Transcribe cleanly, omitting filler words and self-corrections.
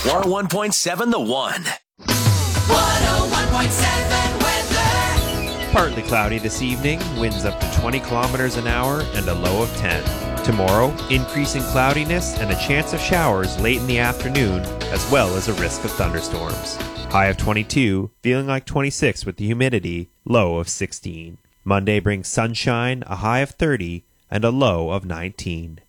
101.7 The One. 101.7 weather. Partly cloudy this evening, winds up to 20 kilometers an hour and a low of 10. Tomorrow, increasing cloudiness and a chance of showers late in the afternoon, as well as a risk of thunderstorms. High of 22, feeling like 26 with the humidity, low of 16. Monday brings sunshine, a high of 30, and a low of 19.